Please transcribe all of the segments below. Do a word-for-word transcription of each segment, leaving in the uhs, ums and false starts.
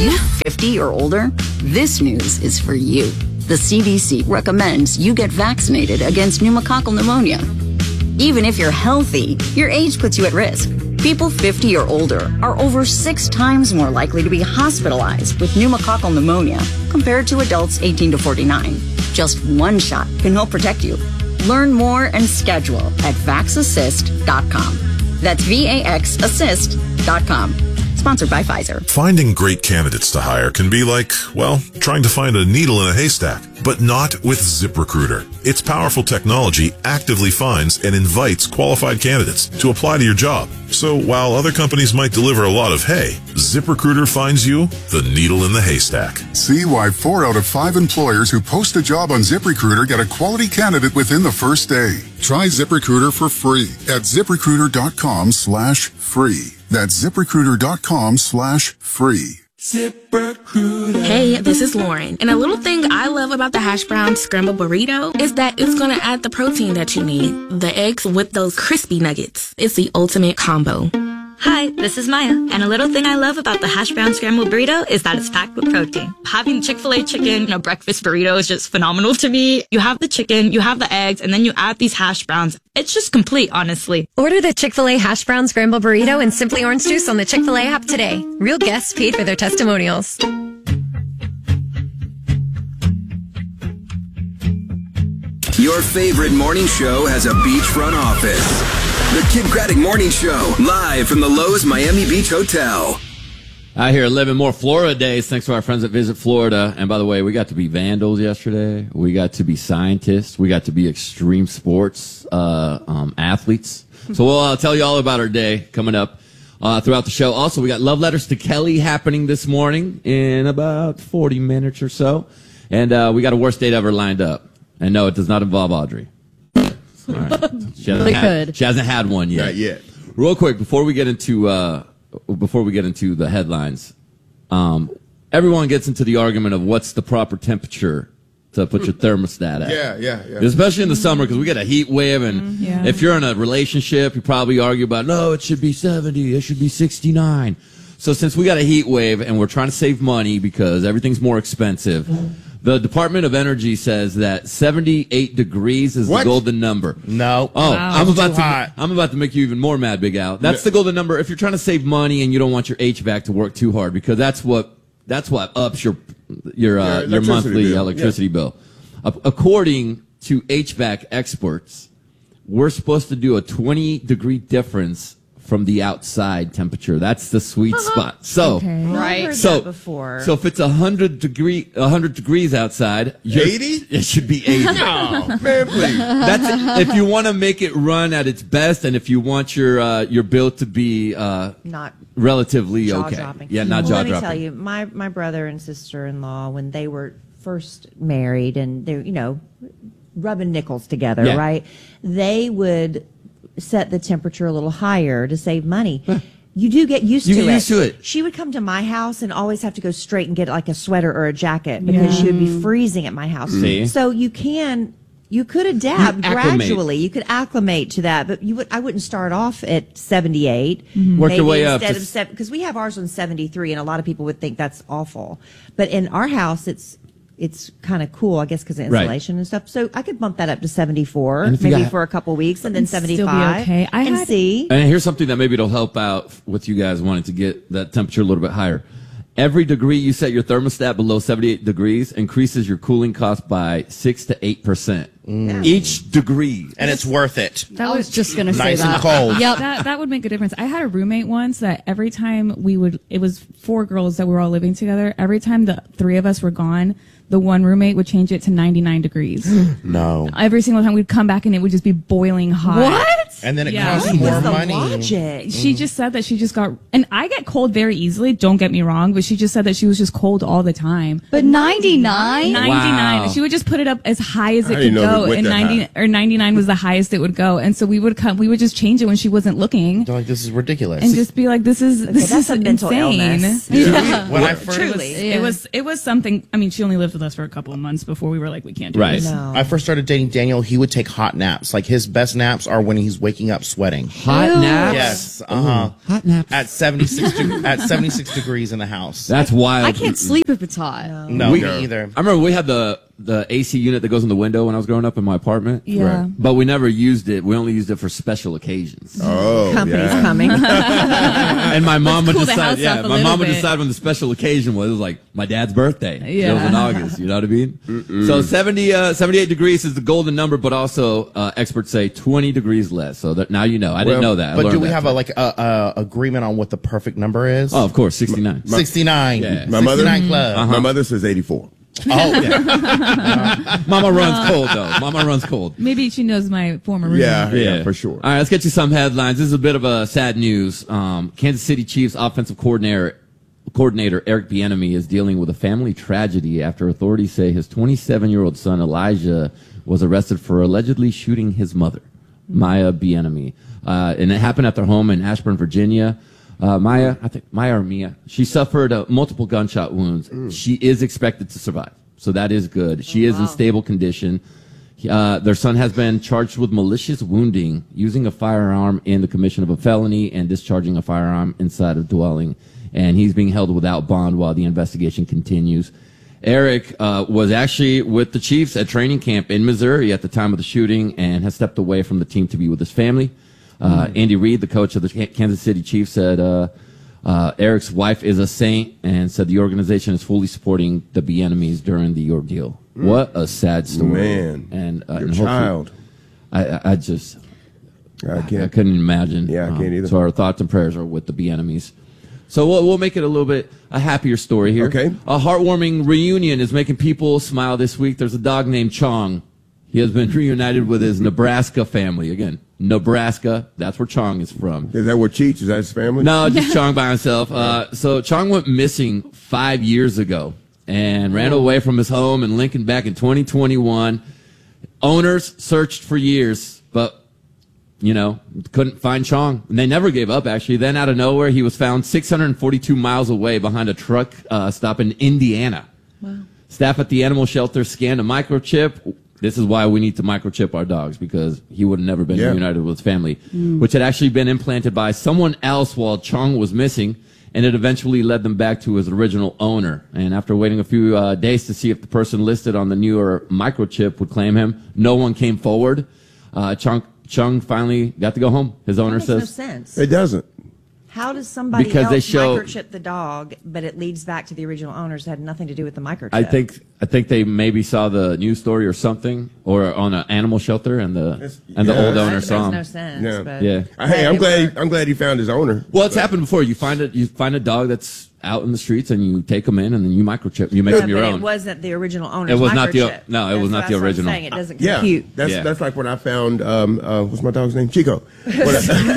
you fifty or older? This news is for you. The C D C recommends you get vaccinated against pneumococcal pneumonia. Even if you're healthy, your age puts you at risk. People fifty or older are over six times more likely to be hospitalized with pneumococcal pneumonia compared to adults eighteen to forty-nine. Just one shot can help protect you. Learn more and schedule at vax assist dot com. That's V A X assist dot com. Sponsored by Pfizer. Finding great candidates to hire can be like, well, trying to find a needle in a haystack, but not with ZipRecruiter. Its powerful technology actively finds and invites qualified candidates to apply to your job. So while other companies might deliver a lot of hay, ZipRecruiter finds you the needle in the haystack. See why four out of five employers who post a job on ZipRecruiter get a quality candidate within the first day. Try ZipRecruiter for free at ZipRecruiter.com slash free. That's ZipRecruiter.com slash free. ZipRecruiter. Hey, this is Lauren. And a little thing I love about the hash brown scrambled burrito is that it's going to add the protein that you need. The eggs with those crispy nuggets. It's the ultimate combo. Hi, this is Maya, and a little thing I love about the hash brown scrambled burrito is that it's packed with protein. Having Chick-fil-A chicken in a breakfast burrito is just phenomenal to me. You have the chicken, you have the eggs, and then you add these hash browns. It's just complete, honestly. Order the Chick-fil-A hash brown scrambled burrito and Simply Orange Juice on the Chick-fil-A app today. Real guests paid for their testimonials. Your favorite morning show has a beachfront office. The Kid Craddock Morning Show, live from the Lowe's Miami Beach Hotel. Out here living more Florida days thanks to our friends at Visit Florida. And by the way, we got to be vandals yesterday. We got to be scientists. We got to be extreme sports uh, um, athletes. So we'll uh, tell you all about our day coming up uh, throughout the show. Also, we got Love Letters to Kelly happening this morning in about forty minutes or so. And uh, we got a worst date ever lined up. And no, it does not involve Audrey. All right. She hasn't, They had, could. she hasn't had one yet. Not yet. Real quick, before we get into uh, before we get into the headlines, um, everyone gets into the argument of what's the proper temperature to put your thermostat at. Yeah, yeah, yeah. Especially in the summer because we get a heat wave, and Yeah. if you're in a relationship, you probably argue about no, it should be seventy, it should be sixty-nine. So since we got a heat wave and we're trying to save money because everything's more expensive. The Department of Energy says that seventy-eight degrees is What? the golden number. No. Oh, Wow. I'm That's about too to hot. I'm about to make you even more mad, Big Al. That's the golden number if you're trying to save money and you don't want your H V A C to work too hard because that's what that's what ups your your uh, Your your electricity monthly bill. electricity bill. A- According to H V A C experts, we're supposed to do a twenty degree difference from the outside temperature. That's the sweet spot. So, Okay. Right. heard so, that before. so if it's a hundred degree, a hundred degrees outside, you're- eighty? It should be eighty. No, man, please. That's if you want to make it run at its best, and if you want your uh, your bill to be uh, Not relatively jaw okay. dropping. Yeah, not well, jaw let me dropping. tell you, my my brother and sister-in-law, when they were first married and they're, you know, rubbing nickels together, Yeah. right? They would set the temperature a little higher to save money. You do get used You to get it. used to it. She would come to my house and always have to go straight and get like a sweater or a jacket because she would be freezing at my house. See? So you can, you could adapt You acclimate. gradually. You could acclimate to that, but you would. I wouldn't start off at seventy-eight. Work your Maybe way up instead to of seven, because we have ours on seventy-three, and a lot of people would think that's awful. But in our house, it's it's kind of cool, I guess, because of Right. insulation and stuff. So I could bump that up to seventy-four, And if you maybe got- for a couple weeks, and then And still be seventy-five, okay. I and had- see. And here's something that maybe it'll help out with you guys wanting to get that temperature a little bit higher. Every degree you set your thermostat below seventy-eight degrees increases your cooling cost by six to eight percent. Each degree. And it's worth it. That was just going to say Nice that. and cold. Yep. That, that would make a difference. I had a roommate once that every time we would, it was four girls that were all living together. Every time the three of us were gone, the one roommate would change it to ninety-nine degrees. No. Every single time we'd come back and it would just be boiling hot. What? And then it Yeah. costs What more What's the money. logic? She just said that she just got, and I get cold very easily, don't get me wrong, but she just said that she was just cold all the time. But ninety-nine? ninety-nine. Wow. She would just put it up as high as I it didn't could know go, it went and that ninety high. or ninety-nine was the highest it would go. And so we would come, we would just change it when she wasn't looking, They're like, this is ridiculous. and just be like, "This is this that's is a mental insane." illness. Yeah. when I first, It was, Truly. it was it was something. I mean, she only lived with us for a couple of months before we were like, we can't do Right. this. No. I first started dating Daniel, he would take hot naps. Like his best naps are when he's waking waking up sweating. Hot Ew. naps? Yes. Uh-huh. Ooh, hot naps. At seventy-six de- at seventy-six degrees in the house. That's wild. I can't sleep if it's hot. No, no we, me either. I remember we had the the A C unit that goes in the window when I was growing up in my apartment. Yeah. Right. But we never used it. We only used it for special occasions. Oh, company's yeah. coming. And my mom would cool the decide. house Yeah, up a my little mom would bit. decide when the special occasion was. It was like my dad's birthday. Yeah. It was in August. You know what I mean? Mm-mm. So seventy, uh, seventy-eight degrees is the golden number, but also uh, experts say twenty degrees less. So that, now you know. I didn't know that. I But do learned we that have today. a like a, a agreement on what the perfect number is? Oh, of course, sixty-nine. sixty-nine. Yeah. My mother, sixty-nine club. uh-huh. My mother says eighty-four. Oh, yeah. Mama runs cold though. Mama runs cold. Maybe she knows my former roommate. Yeah, yeah, for sure. All right, let's get you some headlines. This is a bit of a sad news. Um, Kansas City Chiefs offensive coordinator coordinator Eric Bieniemy is dealing with a family tragedy after authorities say his twenty-seven-year-old son Elijah was arrested for allegedly shooting his mother, Maya Bieniemy, uh, and it happened at their home in Ashburn, Virginia. Uh, Maya, I think Maya or Mia, she suffered uh, multiple gunshot wounds. She is expected to survive, so that is good. She is in stable condition. Uh, their son has been charged with malicious wounding, using a firearm in the commission of a felony, and discharging a firearm inside a dwelling. And he's being held without bond while the investigation continues. Eric uh, was actually with the Chiefs at training camp in Missouri at the time of the shooting and has stepped away from the team to be with his family. Uh, Andy Reid, the coach of the Kansas City Chiefs, said uh, uh, Eric's wife is a saint and said the organization is fully supporting the Bienemies during the ordeal. Mm. What a sad story. Man. And, uh, Your and child. I, I, I just, I can't. I couldn't imagine. Yeah, I can't Um, either. So our thoughts and prayers are with the Bienemies. So we'll, we'll make it a little bit a happier story here. Okay. A heartwarming reunion is making people smile this week. There's a dog named Chong. He has been reunited with his Nebraska family. Again, Nebraska. That's where Chong is from. Is that where Cheech? Is that his family? No, just Chong by himself. Uh, so Chong went missing five years ago and ran away from his home in Lincoln back in twenty twenty-one. Owners searched for years, but, you know, couldn't find Chong. And they never gave up, actually. Then out of nowhere, he was found six hundred forty-two miles away behind a truck uh, stop in Indiana. Wow. Staff at the animal shelter scanned a microchip. This is why we need to microchip our dogs, because he would have never been Yeah. reunited with his family, Mm. which had actually been implanted by someone else while Chong was missing, and it eventually led them back to his original owner. And after waiting a few uh, days to see if the person listed on the newer microchip would claim him, no one came forward. Uh, Chong, Chung finally got to go home. His owner That makes no says sense. It doesn't. How does somebody Because else they show- microchip the dog, but it leads back to the original owners that had nothing to do with the microchip? I think I think they maybe saw the news story or something, or on an animal shelter, and the and the yeah. old That owner makes saw him. no sense. Yeah. but- Yeah. Uh, hey, I'm it glad. worked. I'm glad he found his owner. Well, it's happened before. You find it. You find a dog that's out in the streets, and you take them in, and then you microchip. You make Yeah, them your but own. it wasn't the original owner's It was not the- microchip. no, it was That's- not the that's what I'm original. saying. It doesn't Yeah, compute. that's Yeah. that's like when I found um uh what's my dog's name? Chico. When I-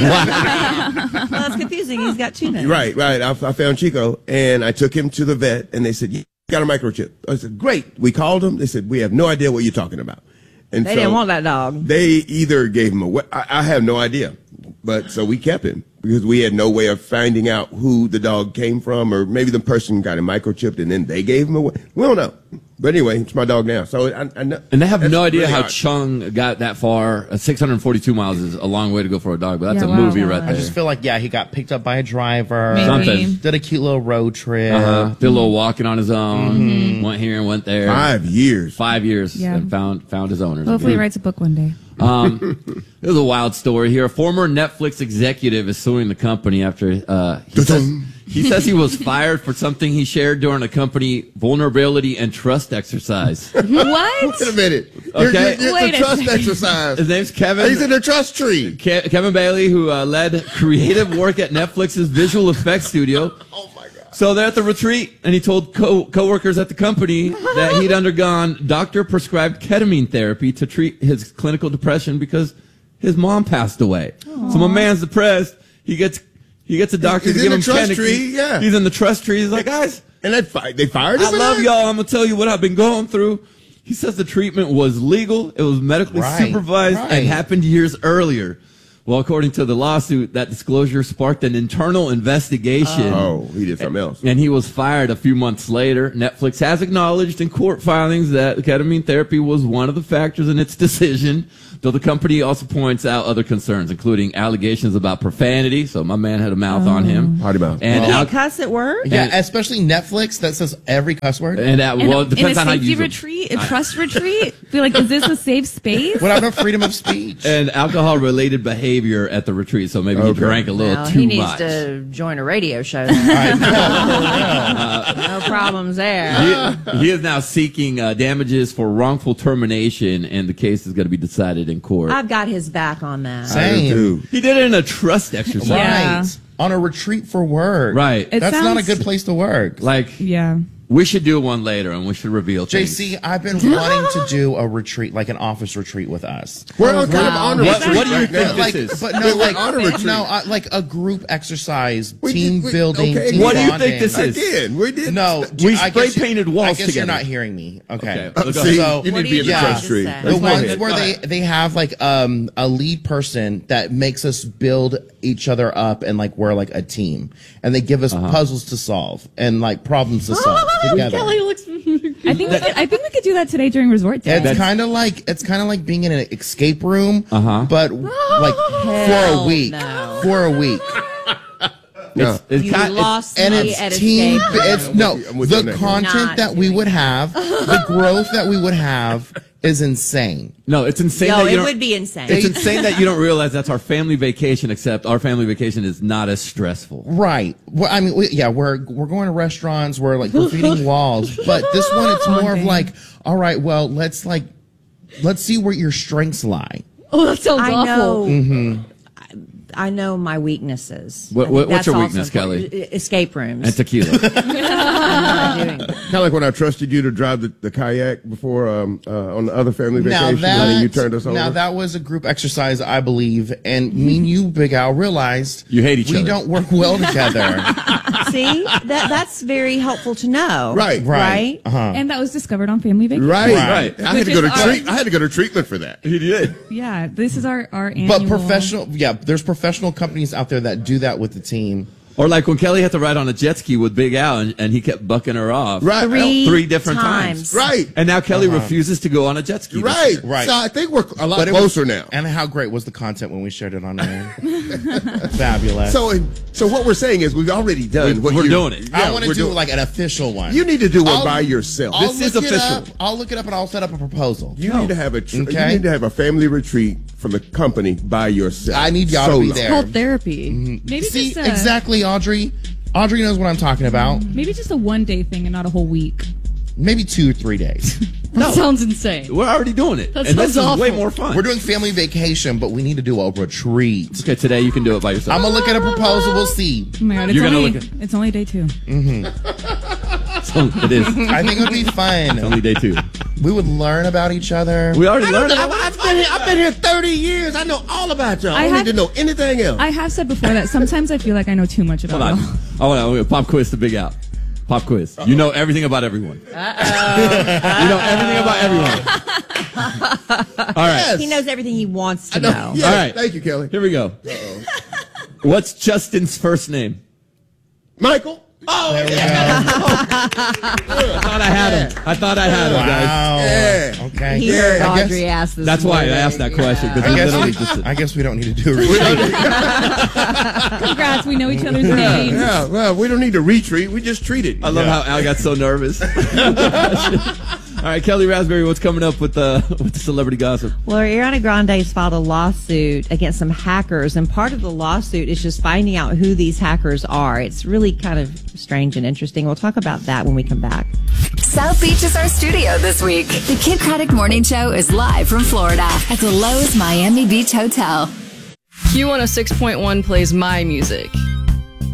Well, that's confusing. He's got two names. right, right. I, I found Chico and I took him to the vet and they said, "You got a microchip." I said, "Great." We called them. They said, "We have no idea what you're talking about." And They so didn't want that dog. They either gave him away. I, I have no idea, but so we kept him because we had no way of finding out who the dog came from, or maybe the person got him microchipped and then they gave him away. We don't know. But anyway, it's my dog now. So I, I know. And they have that's no idea really how hard. Chung got that far. Uh, six hundred forty-two miles is a long way to go for a dog, but that's Yeah, a wow. movie right I there. just feel like, yeah, he got picked up by a driver. Maybe. Something. Did a cute little road trip. Uh-huh. Did a little walking on his own. Went here and went there. Five years. Five years. Yeah. And found found his owners. Hopefully, he writes a book one day. Um, there's a wild story here. A former Netflix executive is suing the company after uh, he, says, he says he was fired for something he shared during a company vulnerability and trust exercise. What? Wait a minute. Okay. You're, you're, Wait the a trust second. exercise. His name's Kevin. He's in the trust tree. Ke- Kevin Bailey, who uh, led creative work at Netflix's visual effects studio. Oh my God. So they're at the retreat, and he told co- coworkers at the company that he'd undergone doctor-prescribed ketamine therapy to treat his clinical depression because his mom passed away. So my man's depressed. He gets he gets a doctor He's to in give him the trust ketamine. tree, yeah. He's in the trust tree. He's like, guys, And they, fi- they fired him. I for love that? y'all. I'm gonna tell you what I've been going through. He says the treatment was legal. It was medically Right, supervised right. and happened years earlier. Well, according to the lawsuit, that disclosure sparked an internal investigation. Oh, he did something else. And he was fired a few months later. Netflix has acknowledged in court filings that ketamine therapy was one of the factors in its decision, though the company also points out other concerns, including allegations about profanity. So my man had a mouth Oh. on him. Potty mouth. And Can't al- cuss at work? Yeah, And- especially Netflix that says every cuss word. and that, well, it in depends a on how you safety use them. retreat, a trust retreat. Feel like, is this a safe space? What about freedom of speech? And alcohol-related behavior at the retreat. So maybe he Okay. drank a little Well, too he needs much. to join a radio show. Then. No problems there. He, he is now seeking uh, damages for wrongful termination, and the case is going to be decided in court. I've got his back on that. Same. Dude. He did it in a trust exercise. Yeah. Right. On a retreat for work. Right. It That's not a sounds- good place to work. Like, Yeah. we should do one later, and we should reveal J things. C, I've been wanting to do a retreat, like an office retreat with us. We're on kind of wow. on a What- retreat what do you right think now. this Like, is? but We're no, like, on a retreat. no, uh, like a group exercise, We team did- we- building. okay, team What do you bonding. think this is? Again, we did. No, We I spray guess you- painted walls I guess you're together. not hearing me. Okay. Okay. See, So- you need What to do be you in the yeah. trust street. say? The Let's go ones ahead. where they, they have like um a lead person that makes us build each other up and like we're like a team, and they give us Uh-huh. puzzles to solve and like problems to solve together. I think we could, I think we could do that today during resort day. It's kind of like it's kind of like being in an escape room, Uh-huh. but like for a Hell week, no. for a week, Yeah. It's You kind- lost and me it's at team. escape room. It's no I'm with you on the that. content Not that we doing would have, the growth that we would have is insane. No, it's insane No, that you it don't, would be insane. It's insane that you don't realize that's our family vacation, except our family vacation is not as stressful. Right. Well, I mean, we, yeah, we're we're going to restaurants, we're like graffitiing walls, but this one it's more of like, all right, well, let's like, let's see where your strengths lie. Oh, that sounds I awful. know. Mm-hmm. I know my weaknesses. What- I think what- what's that's your also weakness, important. Kelly? E- Escape rooms. And tequila. I'm not doing that. Kind of like when I trusted you to drive the, the kayak before um, uh, on the other family Now vacation, that and then you turned us over. now that was a group exercise, I believe, and me and you, Big Al, realized You hate each we other. don't work well together. See, that that's very helpful to know. Right. Right. Uh-huh. And that was discovered on family vacation. right, Right. I had Which to go to is our- treat. I had to go to treatment for that. He did. Yeah, this is our, our annual. But professional, yeah, there's professional companies out there that do that with the team. Or like when Kelly had to ride on a jet ski with Big Al, and, and he kept bucking her off. Right. Three, Three different times. times. Right. And now Kelly refuses to go on a jet ski. this Right. year. Right. So I think we're a lot But it was- closer now. And how great was the content when we shared it on air? Fabulous. So, so what we're saying is we've already done. We- what we're you- doing it. I Yeah, want to we're do doing- like an official one. You need to do one I'll- by yourself. I'll This is look it official. up. I'll look it up and I'll set up a proposal. You need to have a. Tr- You Okay. need to have a family retreat from the company by yourself. I need y'all to be Solo. there. Called therapy. Maybe See, just a, exactly, Audrey. Audrey knows what I'm talking about. Maybe just a one day thing and not a whole week. Maybe two or three days. That sounds insane. We're already doing it. That and this sounds is way awful. more fun. We're doing family vacation, but we need to do a retreat. Okay, today you can do it by yourself. I'm gonna look at a proposal. We'll see. Oh my god, it's You're gonna only look at- it's only day two. So it is. I think it would be It's fun. only day two. We would learn about each other. We already I don't learned know, it. I've, I've been here. I've been here thirty years. I know all about y'all. I, I don't have- need to know anything else. I have said before that sometimes I feel like I know too much about Hold on. y'all. I want to pop quiz to Big Al. Pop quiz. You know everything about everyone. Uh-oh. You know everything about everyone. All right. He knows everything he wants to I know. know. Yes, All right. Thank you, Kelly. Here we go. What's Justin's first name? Michael. Oh, There we yeah. go. I thought I had him. I thought I had him, guys. Wow. Yeah. Okay. He heard I guess- Audrey ask this. That's why I morning. asked that question. I Because guess, literally we, just I guess we don't need to do a retreat. Congrats, we know each other's Yeah, names. yeah, well, we don't need to retreat. We just treat it. I love Yeah. how Al got so nervous. All right, Kelly Raspberry, what's coming up with the with the celebrity gossip? Well, Ariana Grande's filed a lawsuit against some hackers, and part of the lawsuit is just finding out who these hackers are. It's really kind of strange and interesting. We'll talk about that when we come back. South Beach is our studio this week. The Kid Craddock Morning Show is live from Florida at the Lowe's Miami Beach Hotel. Q one oh six point one plays my music.